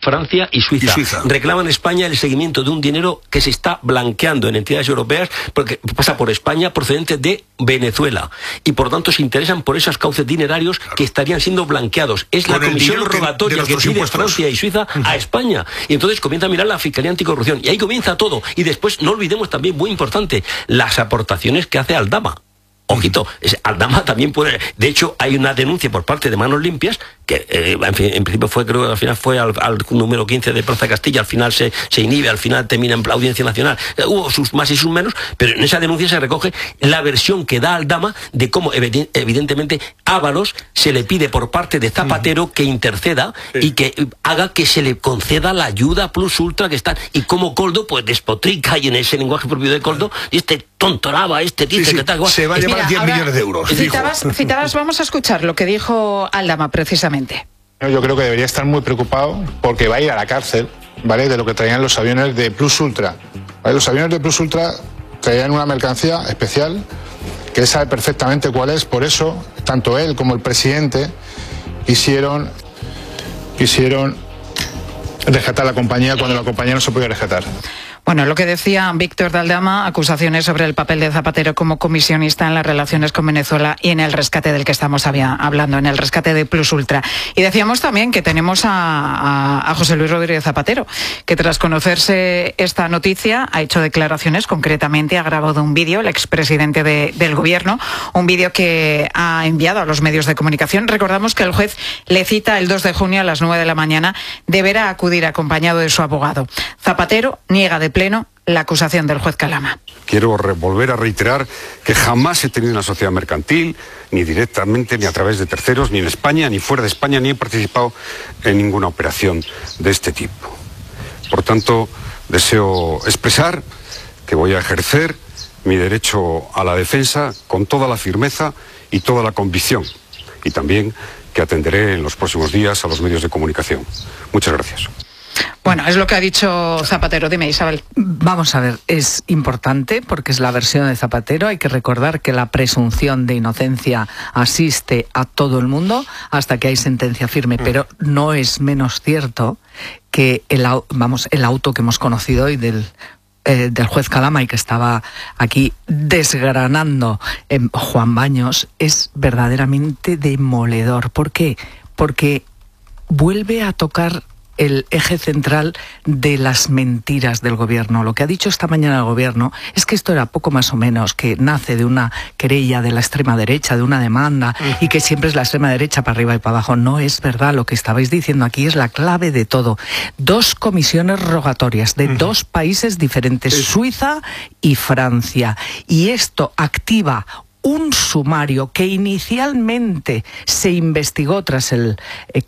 Francia y Suiza. Reclaman España el seguimiento de un dinero que se está blanqueando en entidades europeas porque pasa por España procedente de Venezuela. Y por tanto se interesan por esos cauces dinerarios que estarían siendo blanqueados. Es la comisión rogatoria que pide Francia y Suiza a España. Y entonces comienza a mirar la Fiscalía Anticorrupción. Y ahí comienza todo. Y después no olvidemos también, muy importante, las aportaciones que hace Aldama. Ojito, Aldama también puede... De hecho, hay una denuncia por parte de Manos Limpias, que en principio fue, creo que al final fue al número 15 de Plaza Castilla, al final se inhibe, al final termina en la Audiencia Nacional. Hubo sus más y sus menos, pero en esa denuncia se recoge la versión que da Aldama de cómo, evidentemente, Ábalos se le pide por parte de Zapatero que interceda y que haga que se le conceda la ayuda plus ultra que está... Y como Coldo, pues despotrica, y en ese lenguaje propio de Coldo, y tontoraba, dice que tal... Se va a llevar 10 millones de euros. Citabas, vamos a escuchar lo que dijo Aldama precisamente. Yo creo que debería estar muy preocupado porque va a ir a la cárcel, ¿vale?, de lo que traían los aviones de Plus Ultra. ¿Vale? Los aviones de Plus Ultra traían una mercancía especial que él sabe perfectamente cuál es. Por eso, tanto él como el presidente quisieron rescatar la compañía cuando la compañía no se podía rescatar. Bueno, lo que decía Víctor de Aldama, acusaciones sobre el papel de Zapatero como comisionista en las relaciones con Venezuela y en el rescate del que estamos hablando, en el rescate de Plus Ultra. Y decíamos también que tenemos a José Luis Rodríguez Zapatero, que tras conocerse esta noticia ha hecho declaraciones, concretamente ha grabado un vídeo, el expresidente del gobierno, un vídeo que ha enviado a los medios de comunicación. Recordamos que el juez le cita el 2 de junio a las 9 de la mañana, deberá acudir acompañado de su abogado. Zapatero niega de pleno la acusación del juez Calama. Quiero volver a reiterar que jamás he tenido una sociedad mercantil, ni directamente, ni a través de terceros, ni en España, ni fuera de España, ni he participado en ninguna operación de este tipo. Por tanto, deseo expresar que voy a ejercer mi derecho a la defensa con toda la firmeza y toda la convicción, y también que atenderé en los próximos días a los medios de comunicación. Muchas gracias. Bueno, es lo que ha dicho Zapatero. Dime, Isabel. Vamos a ver, es importante porque es la versión de Zapatero. Hay que recordar que la presunción de inocencia asiste a todo el mundo hasta que hay sentencia firme, pero no es menos cierto que el auto que hemos conocido hoy del juez Calama y que estaba aquí desgranando Juan Baños es verdaderamente demoledor. ¿Por qué? Porque vuelve a tocar el eje central de las mentiras del gobierno. Lo que ha dicho esta mañana el gobierno es que esto era poco más o menos que nace de una querella de la extrema derecha, de una demanda, y que siempre es la extrema derecha para arriba y para abajo. No es verdad. Lo que estabais diciendo aquí es la clave de todo. 2 comisiones rogatorias de 2 países diferentes, Suiza y Francia. Y esto activa un sumario que inicialmente se investigó tras en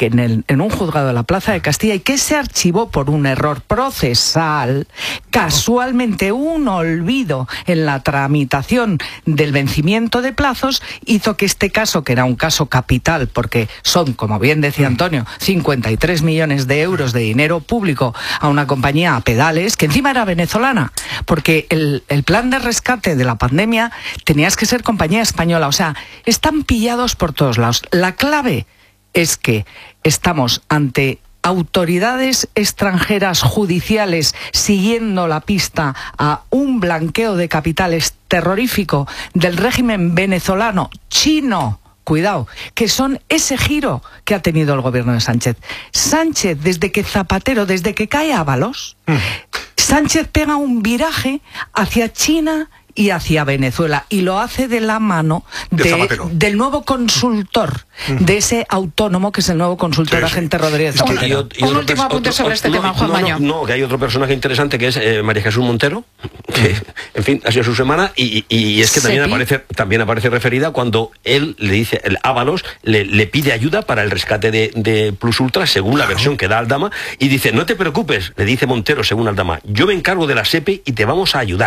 un juzgado de la Plaza de Castilla y que se archivó por un error procesal, casualmente un olvido en la tramitación del vencimiento de plazos, hizo que este caso, que era un caso capital, porque son, como bien decía Antonio, 53 millones de euros de dinero público a una compañía a pedales, que encima era venezolana, porque el plan de rescate de la pandemia tenías que ser compañía española. O sea, están pillados por todos lados. La clave es que estamos ante autoridades extranjeras judiciales siguiendo la pista a un blanqueo de capitales terrorífico del régimen venezolano, chino, cuidado, que son ese giro que ha tenido el gobierno de Sánchez. Sánchez, desde que cae Ábalos, Sánchez pega un viraje hacia China y hacia Venezuela, y lo hace de la mano del nuevo consultor, de ese autónomo que es el nuevo consultor agente Rodríguez Zapatero. Un último apunte sobre este tema, Juan Baño. No, que hay otro personaje interesante que es María Jesús Montero, que, en fin, ha sido su semana, y es que también aparece referida cuando él le dice, el Ábalos le pide ayuda para el rescate de Plus Ultra, según la versión que da Aldama, y dice, no te preocupes, le dice Montero, según Aldama, yo me encargo de la SEPE y te vamos a ayudar.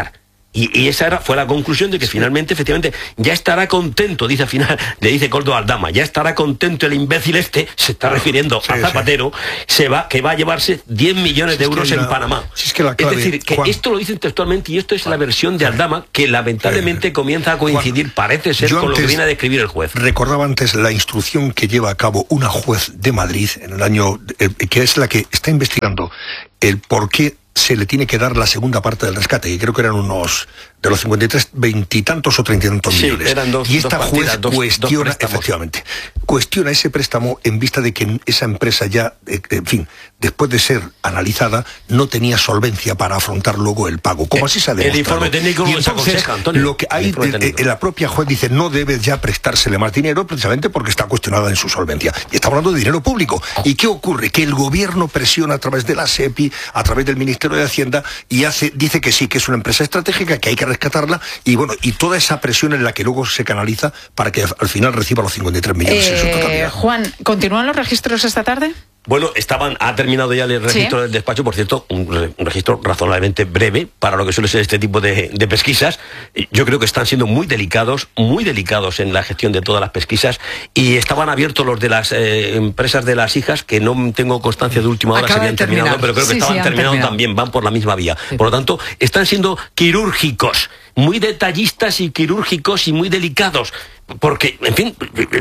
Y esa fue la conclusión de que finalmente, efectivamente, ya estará contento, dice al final, le dice Koldo Aldama, ya estará contento el imbécil este, se está refiriendo a Zapatero, que va a llevarse 10 millones de euros en Panamá. Es decir, que Juan, esto lo dicen textualmente y esto es la versión de Aldama que lamentablemente comienza a coincidir, Juan, parece ser, con lo que viene a describir el juez. Recordaba antes la instrucción que lleva a cabo una juez de Madrid en el año, que es la que está investigando el por qué se le tiene que dar la segunda parte del rescate, y creo que eran unos, de los 53, 20 y tantos o 30 y tantos millones. Eran dos, y esta juez cuestiona, dos efectivamente, cuestiona ese préstamo en vista de que esa empresa ya, en fin, después de ser analizada, no tenía solvencia para afrontar luego el pago. Como así se ha demostrado. El informe técnico y lo entonces, desaconseja, Antonio. lo que hay, la propia juez dice, no debe ya prestársele más dinero, precisamente porque está cuestionada en su solvencia. Y está hablando de dinero público. ¿Y qué ocurre? Que el gobierno presiona a través de la SEPI, a través del Ministerio de Hacienda, y dice que sí, que es una empresa estratégica, que hay que rescatarla, y bueno, y toda esa presión en la que luego se canaliza para que al final reciba los 53 millones en su totalidad. Juan, ¿continúan los registros esta tarde? Bueno, ha terminado ya el registro del despacho, por cierto, un registro razonablemente breve para lo que suele ser este tipo de pesquisas. Yo creo que están siendo muy delicados en la gestión de todas las pesquisas, y estaban abiertos los de las empresas de las hijas, que no tengo constancia de última hora si habían terminado, pero creo que estaban terminados también, van por la misma vía. Sí. Por lo tanto, están siendo quirúrgicos, muy detallistas y quirúrgicos y muy delicados. Porque, en fin,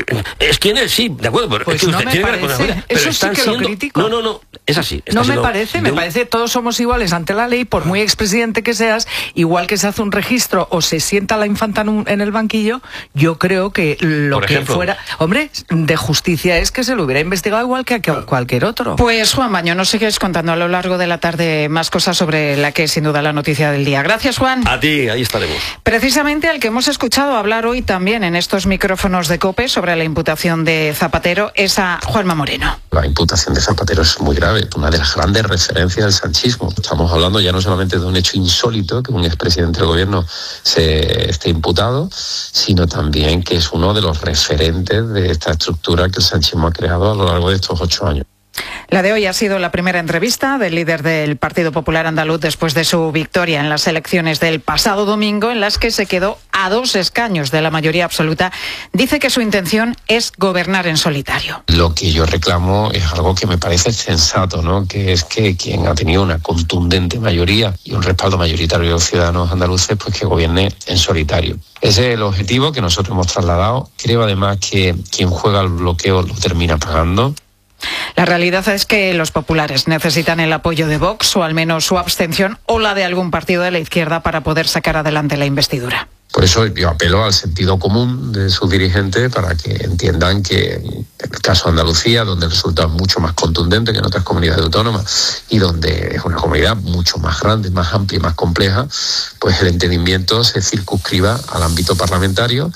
es quien es, sí, de acuerdo, pero pues es que no usted me tiene parece, que reconocer, pero eso sí que siendo, lo critico. No, es así. No me parece, me parece todos somos iguales ante la ley, por muy expresidente que seas, igual que se hace un registro o se sienta la infanta en el banquillo, yo creo que lo que fuera, hombre, de justicia es que se lo hubiera investigado igual que a cualquier otro. Pues Juan Baño, nos sigues contando a lo largo de la tarde más cosas sobre la que es sin duda la noticia del día. Gracias, Juan. A ti, ahí estaremos. Precisamente al que hemos escuchado hablar hoy también en estos micrófonos de COPE sobre la imputación de Zapatero es a Juanma Moreno. La imputación de Zapatero es muy grave, una de las grandes referencias del sanchismo. Estamos hablando ya no solamente de un hecho insólito, que un expresidente del gobierno se esté imputado, sino también que es uno de los referentes de esta estructura que el sanchismo ha creado a lo largo de estos 8 años. La de hoy ha sido la primera entrevista del líder del Partido Popular Andaluz después de su victoria en las elecciones del pasado domingo, en las que se quedó a 2 escaños de la mayoría absoluta. Dice que su intención es gobernar en solitario. Lo que yo reclamo es algo que me parece sensato, ¿no? Que es que quien ha tenido una contundente mayoría y un respaldo mayoritario de los ciudadanos andaluces, pues que gobierne en solitario. Ese es el objetivo que nosotros hemos trasladado. Creo además que quien juega al bloqueo lo termina pagando. La realidad es que los populares necesitan el apoyo de Vox, o al menos su abstención, o la de algún partido de la izquierda, para poder sacar adelante la investidura. Por eso yo apelo al sentido común de sus dirigentes para que entiendan que en el caso de Andalucía, donde el resultado es mucho más contundente que en otras comunidades autónomas y donde es una comunidad mucho más grande, más amplia y más compleja, pues el entendimiento se circunscriba al ámbito parlamentario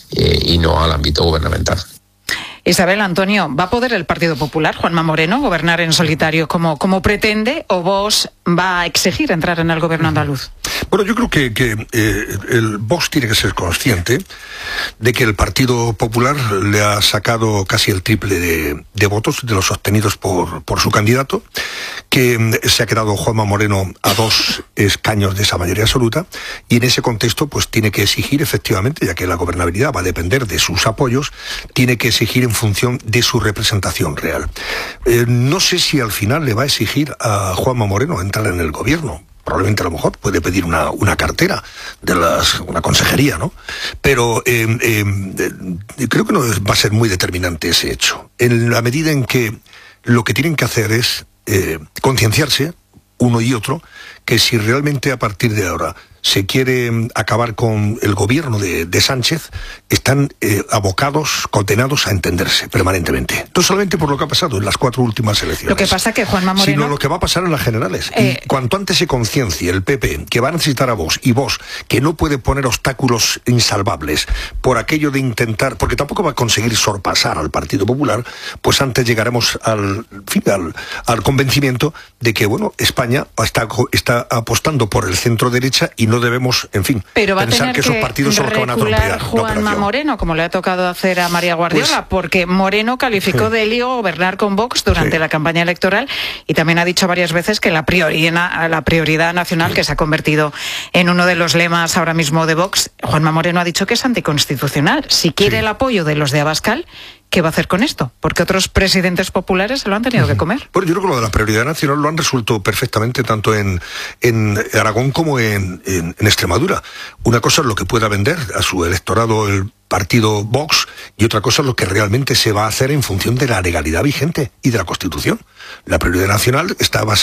y no al ámbito gubernamental. Isabel, Antonio, ¿va a poder el Partido Popular, Juanma Moreno, gobernar en solitario como pretende, o Vox va a exigir entrar en el gobierno andaluz? Bueno, yo creo que el Vox tiene que ser consciente de que el Partido Popular le ha sacado casi el triple de votos de los obtenidos por su candidato, que se ha quedado Juanma Moreno a 2 escaños de esa mayoría absoluta, y en ese contexto pues tiene que exigir, efectivamente, ya que la gobernabilidad va a depender de sus apoyos, tiene que exigir en función de su representación real. No sé si al final le va a exigir a Juanma Moreno entrar en el gobierno. Probablemente a lo mejor puede pedir una cartera una consejería, ¿no? Pero creo que no va a ser muy determinante ese hecho. En la medida en que lo que tienen que hacer es concienciarse, uno y otro, que si realmente a partir de ahora se quiere acabar con el gobierno de Sánchez, están abocados, condenados a entenderse permanentemente. No solamente por lo que ha pasado en las 4 últimas elecciones. Lo que pasa es que Juanma Moreno... Sino lo que va a pasar en las generales. Y cuanto antes se conciencie el PP que va a necesitar a Vox, y Vox que no puede poner obstáculos insalvables por aquello de intentar, porque tampoco va a conseguir sorpasar al Partido Popular, pues antes llegaremos al convencimiento de que, bueno, España está apostando por el centro derecha y no no debemos, en fin, pero pensar que esos partidos son los que van a trompear Juanma Moreno, como le ha tocado hacer a María Guardiola, porque Moreno calificó de lío gobernar con Vox durante la campaña electoral y también ha dicho varias veces que la prioridad nacional, que se ha convertido en uno de los lemas ahora mismo de Vox, Juanma Moreno ha dicho que es anticonstitucional. Si quiere el apoyo de los de Abascal, ¿qué va a hacer con esto? Porque otros presidentes populares se lo han tenido que comer. Bueno, yo creo que lo de la prioridad nacional lo han resuelto perfectamente tanto en Aragón como en Extremadura. Una cosa es lo que pueda vender a su electorado el partido Vox y otra cosa es lo que realmente se va a hacer en función de la legalidad vigente y de la Constitución. La prioridad nacional está basada